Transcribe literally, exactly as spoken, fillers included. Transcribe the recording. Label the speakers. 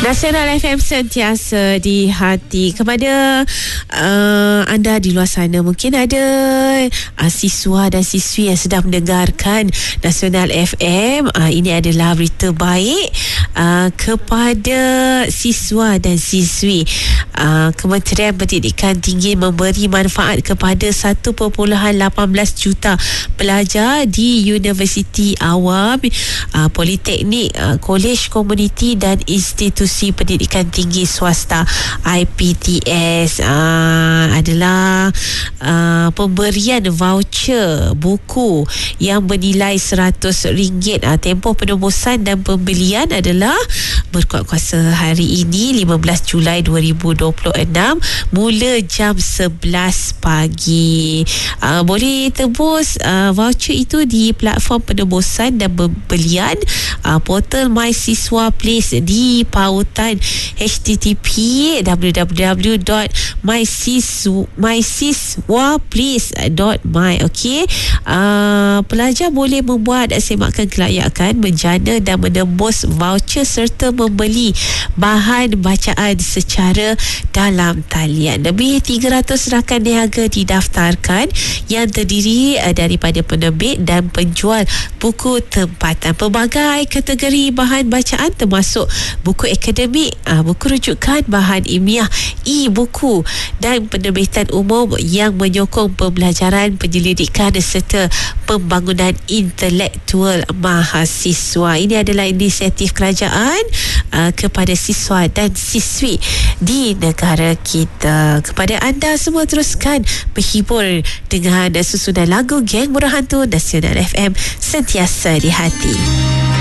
Speaker 1: Nasional F M sentiasa di hati. Kepada uh, anda di luar sana, mungkin ada uh, siswa dan siswi yang sedang mendengarkan Nasional F M. Uh, ini adalah berita baik uh, kepada siswa dan siswi. Uh, Kementerian Pendidikan Tinggi memberi manfaat kepada satu perpuluhan lapan belas juta pelajar di universiti awam, uh, politeknik, uh, kolej komuniti dan institusi pendidikan tinggi swasta I P T S. uh, adalah uh, pemberian voucher buku yang bernilai seratus ringgit. uh, tempoh penebusan dan pembelian adalah berkuat kuasa hari ini lima belas Julai dua ribu dua puluh enam mula jam sebelas pagi. uh, boleh tebus uh, voucher itu di platform penebusan dan pembelian uh, portal My Siswa Place di pautan h t t p w w w dot my siswa place dot my. Okey, uh, pelajar boleh membuat semakan kelayakan, menjana dan menembus voucher serta membeli bahan bacaan secara dalam talian. Lebih tiga ratus rakan niaga didaftarkan yang terdiri uh, daripada penerbit dan penjual buku tempatan. Pelbagai kategori bahan bacaan termasuk buku akademik, uh, buku rujukan, bahan ilmiah, e-buku dan penerbitan umum yang menyokong pembelajaran, penyelidikan serta pembangunan intelektual mahasiswa. Ini adalah inisiatif kerajaan uh, kepada siswa dan siswi di negara kita. Kepada anda semua, teruskan berhibur dengan susunan lagu Geng Murah Hantu. Nasional F M sentiasa di hati.